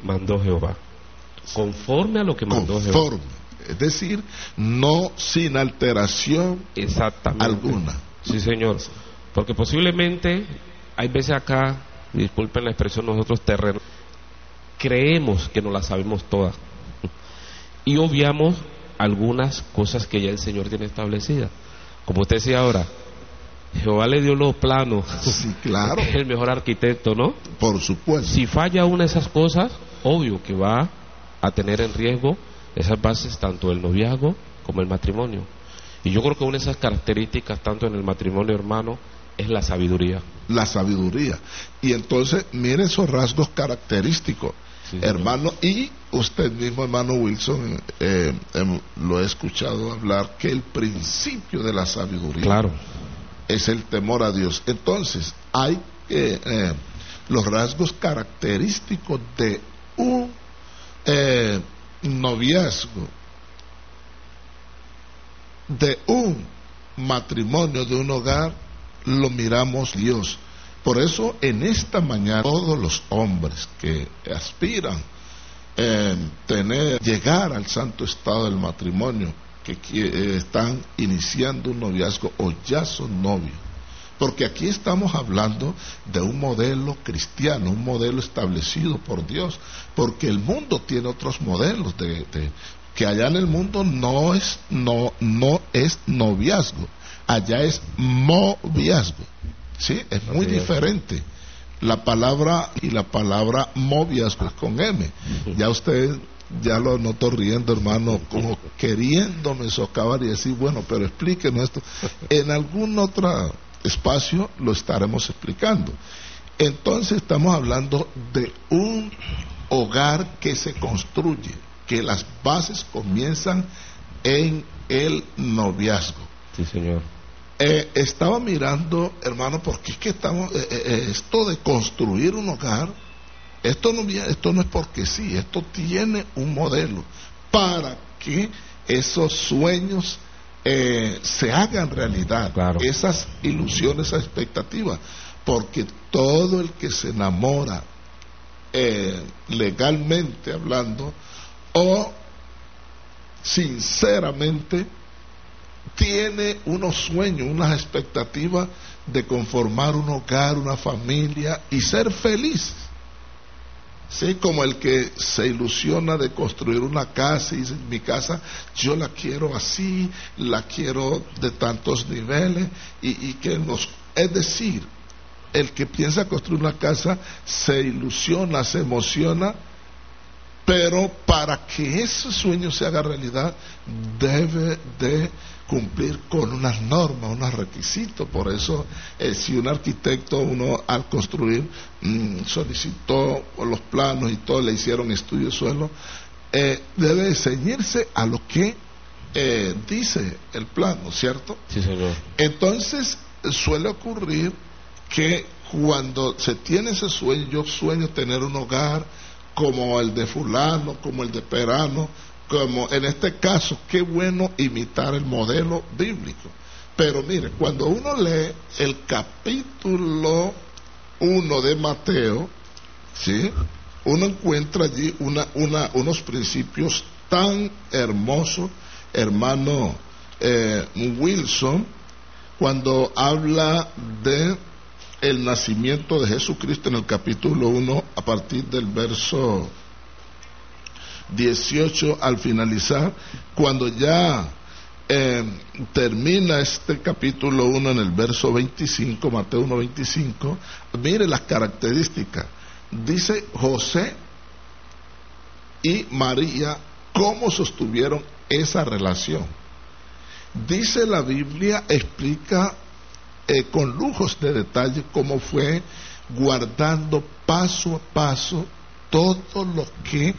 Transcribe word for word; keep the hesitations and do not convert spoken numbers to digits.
mandó Jehová. Conforme a lo que mandó conforme, Jehová. es decir, no sin alteración Exactamente. alguna. Sí, señor. Porque posiblemente hay veces acá, disculpen la expresión, nosotros terrenos, creemos que no las sabemos todas y obviamos algunas cosas que ya el Señor tiene establecidas. Como usted decía ahora, Jehová le dio los planos. Sí, claro. Es el mejor arquitecto, ¿no? Por supuesto. Si falla una de esas cosas, obvio que va a tener en riesgo esas bases, tanto el noviazgo como el matrimonio. Y yo creo que una de esas características, tanto en el matrimonio, hermano, es la sabiduría. La sabiduría. Y entonces, mire esos rasgos característicos, sí, hermano. Y usted mismo, hermano Wilson, eh, eh, lo he escuchado hablar, que el principio de la sabiduría, claro, es el temor a Dios. Entonces, hay eh, eh, los rasgos característicos de un eh, noviazgo, de un matrimonio, de un hogar, lo miramos Dios. Por eso, en esta mañana, todos los hombres que aspiran eh, tener, llegar al santo estado del matrimonio, que eh, están iniciando un noviazgo o ya son novios, porque aquí estamos hablando de un modelo cristiano, un modelo establecido por Dios, porque el mundo tiene otros modelos de, de que allá en el mundo no es no no es noviazgo, allá es moviazgo, sí, es muy diferente. La palabra y la palabra moviazgo es con M. Ya usted ya lo noto riendo, hermano, como queriéndome socavar y decir, bueno, pero explíquenos esto. En algún otro espacio lo estaremos explicando. Entonces estamos hablando de un hogar que se construye, que las bases comienzan en el noviazgo. Sí, señor. Eh, estaba mirando, hermano, porque es que estamos, eh, eh, esto de construir un hogar, esto no, esto no es porque sí, esto tiene un modelo para que esos sueños eh, se hagan realidad, claro, esas ilusiones, esas expectativas, porque todo el que se enamora eh, legalmente hablando o sinceramente tiene unos sueños, unas expectativas de conformar un hogar, una familia y ser feliz. Sí, como el que se ilusiona de construir una casa y dice, mi casa yo la quiero así, la quiero de tantos niveles y, y que nos, es decir, el que piensa construir una casa se ilusiona, se emociona, pero para que ese sueño se haga realidad debe de cumplir con unas normas, unos requisitos. Por eso, eh, si un arquitecto, uno al construir mmm, solicitó los planos y todo, le hicieron estudio de suelo, eh, debe ceñirse a lo que eh, dice el plano, ¿cierto? Sí, señor. Entonces suele ocurrir que cuando se tiene ese sueño, yo sueño tener un hogar como el de fulano, como el de perano, como en este caso, qué bueno imitar el modelo bíblico. Pero mire, cuando uno lee el capítulo uno de Mateo, ¿sí?, uno encuentra allí una, una, unos principios tan hermosos, hermano eh, Wilson, cuando habla de el nacimiento de Jesucristo en el capítulo uno, a partir del verso dieciocho al finalizar, cuando ya eh, termina este capítulo uno en el verso veinticinco, Mateo uno veinticinco, mire las características. Dice José y María cómo sostuvieron esa relación. Dice la Biblia, explica eh, con lujos de detalle cómo fue guardando paso a paso todo lo que